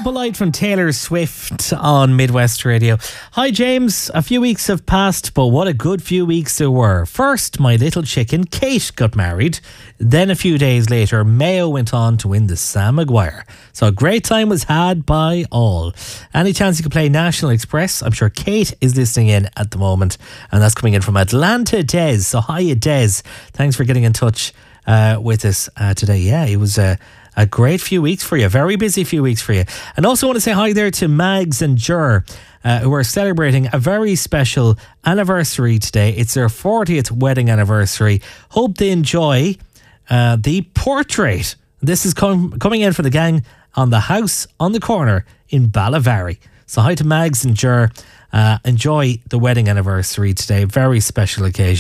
Polite from Taylor Swift on Midwest Radio. Hi James, a few weeks have passed, but what a good few weeks there were. First, my little chicken Kate got married. Then a few days later, Mayo went on to win the Sam Maguire. So a great time was had by all. Any chance you could play National Express? I'm sure Kate is listening in at the moment, and that's coming in from Atlanta, Des. So hiya Des, thanks for getting in touch with us today. Yeah, it was a great few weeks for you, very busy few weeks for you. And also want to say hi there to Mags and Jur, who are celebrating a very special anniversary today. It's their 40th wedding anniversary. Hope they enjoy the portrait. This is coming in for the gang on the house on the corner in Ballavary. So hi to Mags and Jur. Enjoy the wedding anniversary today. Very special occasion.